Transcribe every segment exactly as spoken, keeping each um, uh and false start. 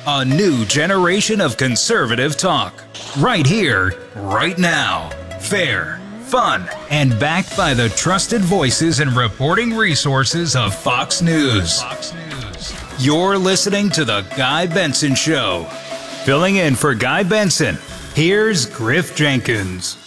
A new generation of conservative talk. Right here, right now. Fair, fun, and backed by the trusted voices and reporting resources of Fox News. Fox News. You're listening to The Guy Benson Show. Filling in for Guy Benson, here's Griff Jenkins.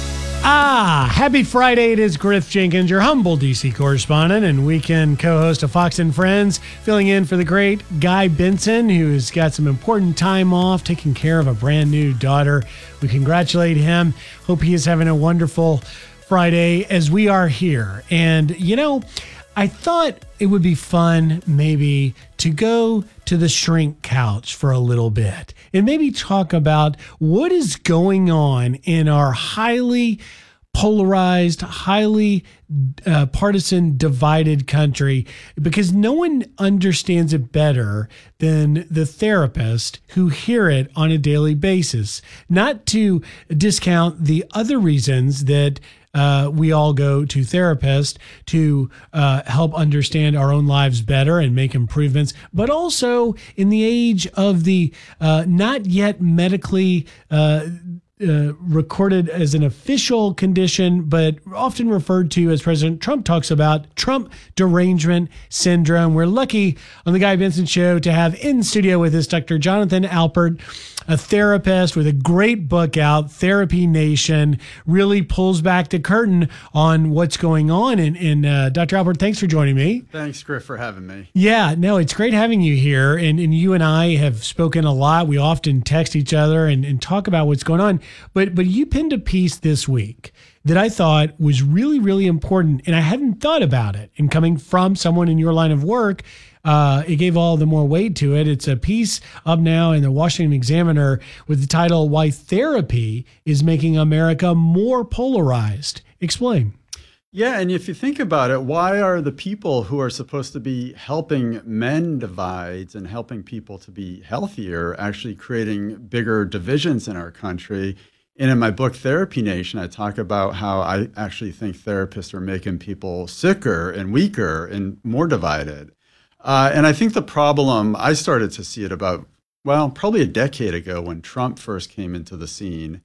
Ah, happy Friday. It is Griff Jenkins, your humble D C correspondent and weekend co-host of Fox and Friends, filling in for the great Guy Benson, who's got some important time off, taking care of a brand new daughter. We congratulate him. Hope he is having a wonderful Friday as we are here. And, you know, I thought it would be fun maybe to go to the shrink couch for a little bit and maybe talk about what is going on in our highly polarized, highly uh, partisan, divided country, because no one understands it better than the therapist who hear it on a daily basis. Not to discount the other reasons that Uh, we all go to therapists to uh, help understand our own lives better and make improvements, but also in the age of the uh, not yet medically uh, uh, recorded as an official condition, but often referred to, as President Trump talks about, Trump derangement syndrome. We're lucky on the Guy Benson Show to have in studio with us Doctor Jonathan Alpert, a therapist with a great book out, Therapy Nation, really pulls back the curtain on what's going on. And, and uh, Doctor Alpert, thanks for joining me. Thanks, Griff, for having me. Yeah, no, it's great having you here. And, and you and I have spoken a lot. We often text each other and, and talk about what's going on. But, but you penned a piece this week that I thought was really, really important. And I hadn't thought about it. And coming from someone in your line of work, Uh, it gave all the more weight to it. It's a piece up now in the Washington Examiner with the title, Why Therapy is Making America More Polarized. Explain. Yeah, and if you think about it, why are the people who are supposed to be helping mend divides and helping people to be healthier actually creating bigger divisions in our country? And in my book, Therapy Nation, I talk about how I actually think therapists are making people sicker and weaker and more divided. Uh, and I think the problem, I started to see it about, well, probably a decade ago when Trump first came into the scene.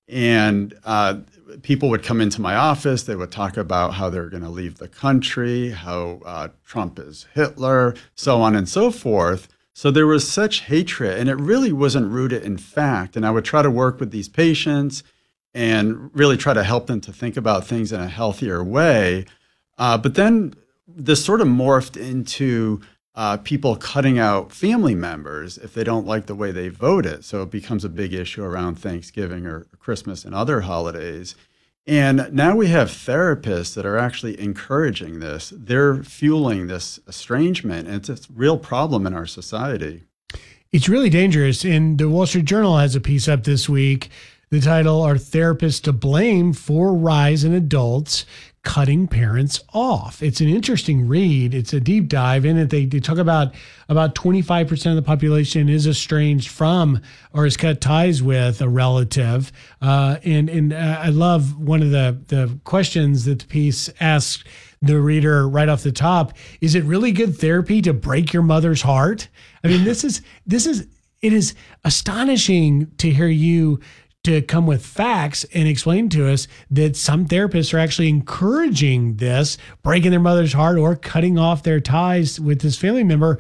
And uh, people would come into my office, they would talk about how they're going to leave the country, how uh, Trump is Hitler, so on and so forth. So there was such hatred, and it really wasn't rooted in fact. And I would try to work with these patients and really try to help them to think about things in a healthier way. Uh, but then this sort of morphed into uh, people cutting out family members if they don't like the way they voted. So it becomes a big issue around Thanksgiving or Christmas and other holidays. And now we have therapists that are actually encouraging this. They're fueling this estrangement, and it's a real problem in our society. It's really dangerous. And the Wall Street Journal has a piece up this week. The title, Are Therapists to Blame for Rise in Adults Cutting Parents Off? It's an interesting read. It's a deep dive in it. They, they talk about about twenty-five percent of the population is estranged from or has cut ties with a relative. Uh, and and uh, I love one of the, the questions that the piece asks the reader right off the top. Is it really good therapy to break your mother's heart? I mean, this is this is it is astonishing to hear you to come with facts and explain to us that some therapists are actually encouraging this, breaking their mother's heart or cutting off their ties with this family member.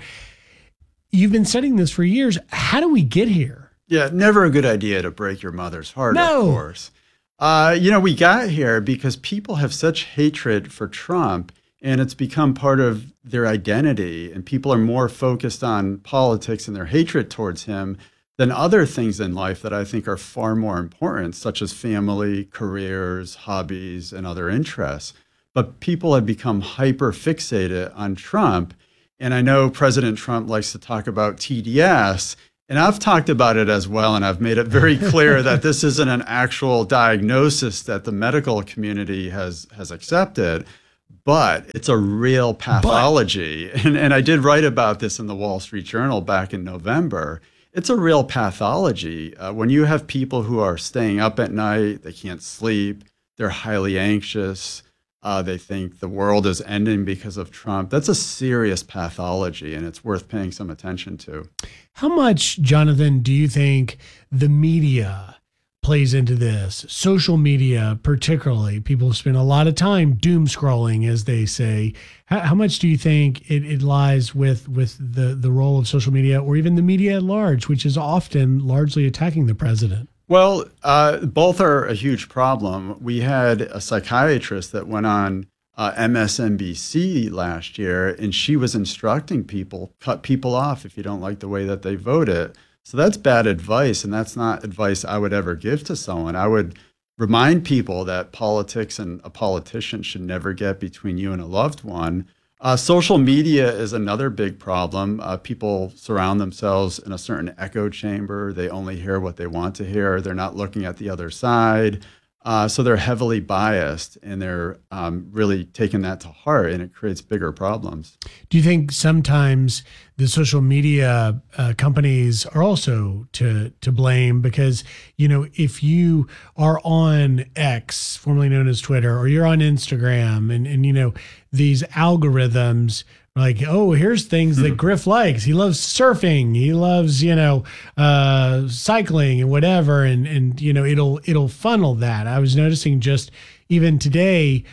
You've been studying this for years. How do we get here? Yeah, never a good idea to break your mother's heart, no. of course. Uh, you know, we got here because people have such hatred for Trump, and it's become part of their identity, and people are more focused on politics and their hatred towards him than other things in life that I think are far more important, such as family, careers, hobbies, and other interests. But people have become hyper fixated on Trump. And I know President Trump likes to talk about T D S, and I've talked about it as well. And I've made it very clear that this isn't an actual diagnosis that the medical community has, has accepted, but it's a real pathology. And, and I did write about this in the Wall Street Journal back in November. It's a real pathology. Uh, when you have people who are staying up at night, they can't sleep, they're highly anxious, Uh, they think the world is ending because of Trump. That's a serious pathology, and it's worth paying some attention to. How much, Jonathan, do you think the media plays into this? Social media, particularly, people spend a lot of time doom scrolling, as they say. How, how much do you think it, it lies with with the the role of social media, or even the media at large, which is often largely attacking the president? Well, uh, both are a huge problem. We had a psychiatrist that went on uh, M S N B C last year, and she was instructing people, cut people off if you don't like the way that they voted. So that's bad advice, and that's not advice I would ever give to someone. I would remind people that politics and a politician should never get between you and a loved one. Uh, social media is another big problem. Uh, people surround themselves in a certain echo chamber. They only hear what they want to hear. They're not looking at the other side. Uh, so they're heavily biased, and they're um, really taking that to heart, and it creates bigger problems. Do you think sometimes the social media uh, companies are also to to blame? Because, you know, if you are on X, formerly known as Twitter, or you're on Instagram, and, and you know, these algorithms like, oh, here's things that Griff likes. He loves surfing. He loves, you know, uh, cycling and whatever. And, and, you know, it'll, it'll funnel that. I was noticing just even today,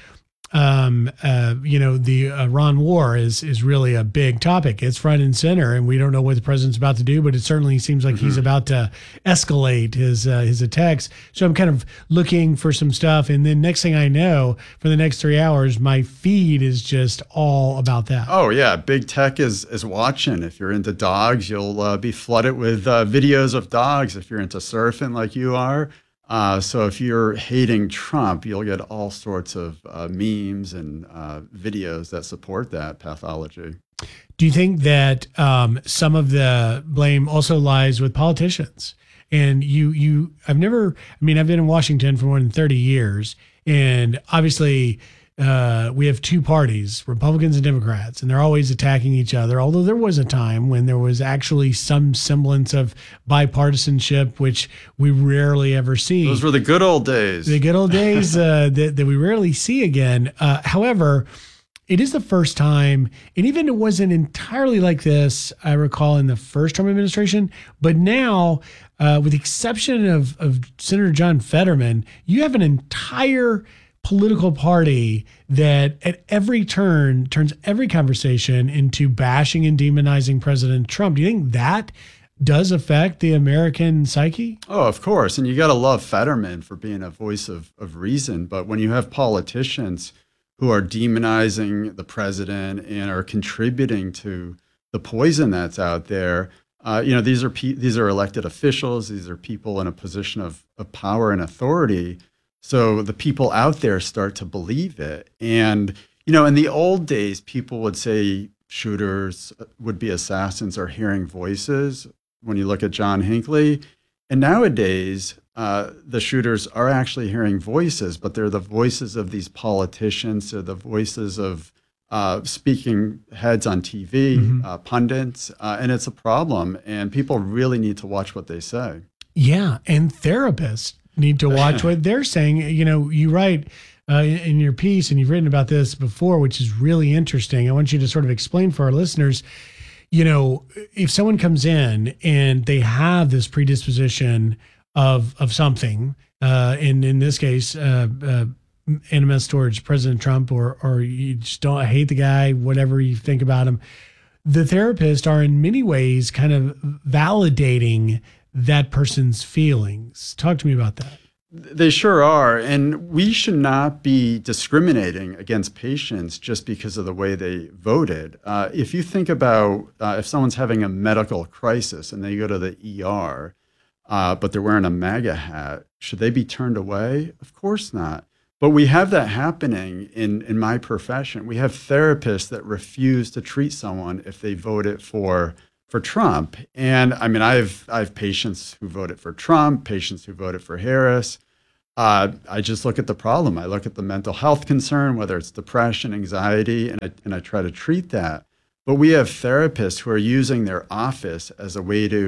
um, uh, you know, the Iran war is, is really a big topic. It's front and center, and we don't know what the president's about to do, but it certainly seems like mm-hmm. he's about to escalate his, uh, his attacks. So I'm kind of looking for some stuff. And then next thing I know, for the next three hours, my feed is just all about that. Oh yeah. Big tech is, is watching. If you're into dogs, you'll uh, be flooded with uh, videos of dogs. If you're into surfing like you are, Uh, so if you're hating Trump, you'll get all sorts of uh, memes and uh, videos that support that pathology. Do you think that um, some of the blame also lies with politicians? And you, you, I've never, I mean, I've been in Washington for more than thirty years, and obviously uh, we have two parties, Republicans and Democrats, and they're always attacking each other. Although there was a time when there was actually some semblance of bipartisanship, which we rarely ever see. Those were the good old days. The good old days uh, that, that we rarely see again. Uh, however, it is the first time, and even it wasn't entirely like this, I recall, in the first Trump administration, but now, uh, with the exception of, of Senator John Fetterman, you have an entire political party that at every turn turns every conversation into bashing and demonizing President Trump. Do you think that does affect the American psyche? Oh, of course. And you got to love Fetterman for being a voice of, of reason. But when you have politicians who are demonizing the president and are contributing to the poison that's out there, uh, you know, these are pe- these are elected officials. These are people in a position of, of power and authority. So the people out there start to believe it. And, you know, in the old days, people would say shooters, would-be assassins are hearing voices when you look at John Hinckley. And nowadays, uh, the shooters are actually hearing voices, but they're the voices of these politicians. They're the voices of uh, speaking heads on T V, mm-hmm. uh, pundits, uh, and it's a problem. And people really need to watch what they say. Yeah, and therapists need to watch what they're saying. You know, you write uh, in your piece, and you've written about this before, which is really interesting. I want you to sort of explain for our listeners, you know, if someone comes in and they have this predisposition of of something, uh, and in this case, uh, uh, animus towards President Trump, or or you just don't hate the guy, whatever you think about him, the therapists are in many ways kind of validating that person's feelings. Talk to me about that. They sure are. And we should not be discriminating against patients just because of the way they voted. Uh, if you think about uh, if someone's having a medical crisis and they go to the E R, uh, but they're wearing a MAGA hat, should they be turned away? Of course not. But we have that happening in, in my profession. We have therapists that refuse to treat someone if they voted for for Trump. And I mean, I have, I have patients who voted for Trump, patients who voted for Harris. Uh, I just look at the problem. I look at the mental health concern, whether it's depression, anxiety, and I, and I try to treat that. But we have therapists who are using their office as a way to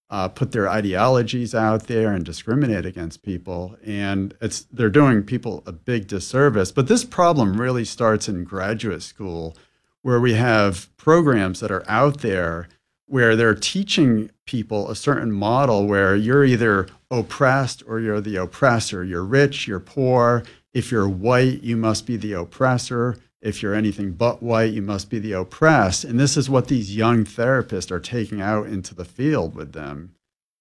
uh, put their ideologies out there and discriminate against people. And it's they're doing people a big disservice. But this problem really starts in graduate school, where we have programs that are out there where they're teaching people a certain model where you're either oppressed or you're the oppressor. You're rich, you're poor. If you're white, you must be the oppressor. If you're anything but white, you must be the oppressed. And this is what these young therapists are taking out into the field with them.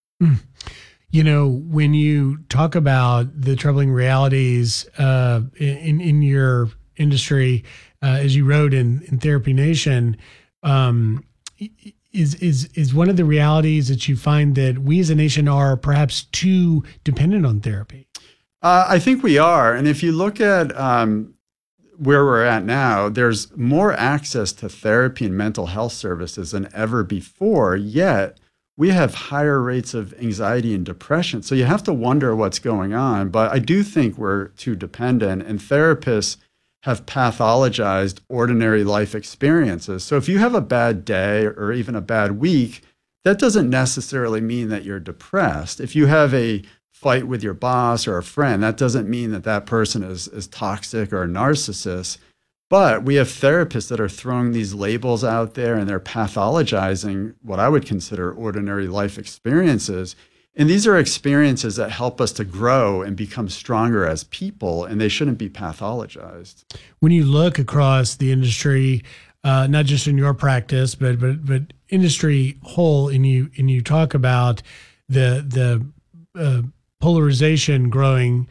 You know, when you talk about the troubling realities uh, in, in your industry, uh, as you wrote in, in Therapy Nation, um, is, is, is one of the realities that you find that we as a nation are perhaps too dependent on therapy? Uh, I think we are. And if you look at um, where we're at now, there's more access to therapy and mental health services than ever before, yet we have higher rates of anxiety and depression. So you have to wonder what's going on. But I do think we're too dependent, and therapists have pathologized ordinary life experiences. So if you have a bad day or even a bad week, that doesn't necessarily mean that you're depressed. If you have a fight with your boss or a friend, that doesn't mean that that person is, is toxic or a narcissist. But we have therapists that are throwing these labels out there, and they're pathologizing what I would consider ordinary life experiences. And these are experiences that help us to grow and become stronger as people, and they shouldn't be pathologized. When you look across the industry, uh, not just in your practice, but but but industry whole, and you and you talk about the the uh, polarization growing,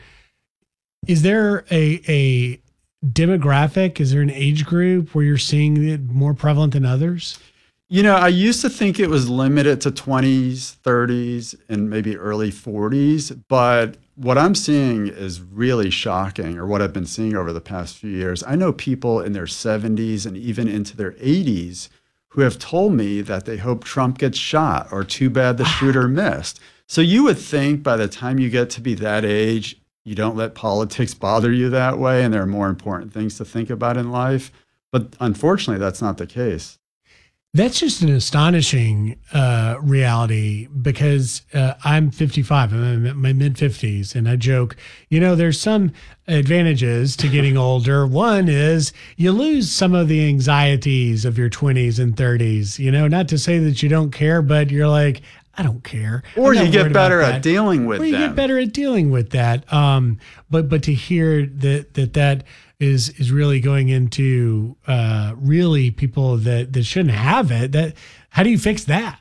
is there a a demographic? Is there an age group where you're seeing it more prevalent than others? You know, I used to think it was limited to twenties, thirties, and maybe early forties, but what I'm seeing is really shocking, or what I've been seeing over the past few years. I know people in their seventies and even into their eighties who have told me that they hope Trump gets shot, or too bad the shooter missed. So you would think by the time you get to be that age, you don't let politics bother you that way, and there are more important things to think about in life. But unfortunately, that's not the case. That's just an astonishing uh, reality, because uh, I'm fifty-five, I'm in my mid fifties, and I joke, you know, there's some advantages to getting older. One is you lose some of the anxieties of your twenties and thirties, you know, not to say that you don't care, but you're like, I don't care. Or you get better at dealing with them. Or you get better at dealing with that. Um, but but to hear that that that is is really going into uh, really people that, that shouldn't have it. That how do you fix that?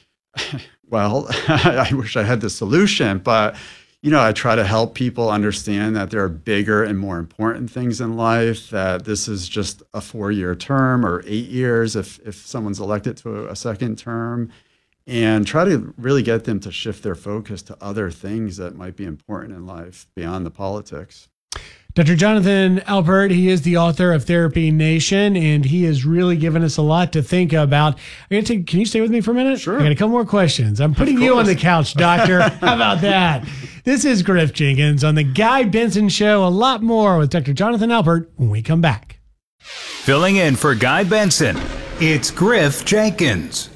Well, I wish I had the solution, but you know, I try to help people understand that there are bigger and more important things in life, that this is just a four-year term or eight years if if someone's elected to a second term. And try to really get them to shift their focus to other things that might be important in life beyond the politics. Doctor Jonathan Alpert, he is the author of Therapy Nation, and he has really given us a lot to think about. I gotta take, can you stay with me for a minute? Sure. I got a couple more questions. I'm putting you on the couch, doctor. How about that? This is Griff Jenkins on the Guy Benson Show. A lot more with Doctor Jonathan Alpert when we come back. Filling in for Guy Benson, it's Griff Jenkins.